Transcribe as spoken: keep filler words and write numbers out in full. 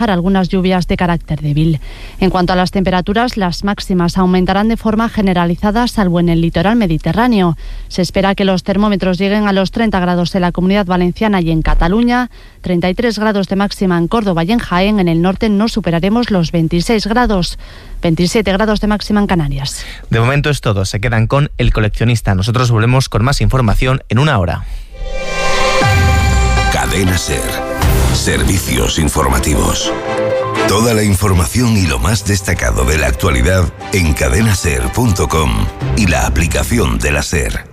algunas lluvias de carácter débil. En cuanto a las temperaturas, las máximas aumentarán de forma generalizada, salvo en el litoral mediterráneo. Se espera que los termómetros lleguen a los treinta grados en la Comunidad Valenciana y en Cataluña, treinta y tres grados de máxima en Córdoba y en Jaén. En el norte no superaremos los veintiséis grados, veintisiete grados de máxima en Canarias. De momento es todo, se quedan con El Coleccionista. Nosotros volvemos con más información en una hora. Cadena SER. Servicios informativos. Toda la información y lo más destacado de la actualidad en cadena ser punto com y la aplicación de la SER.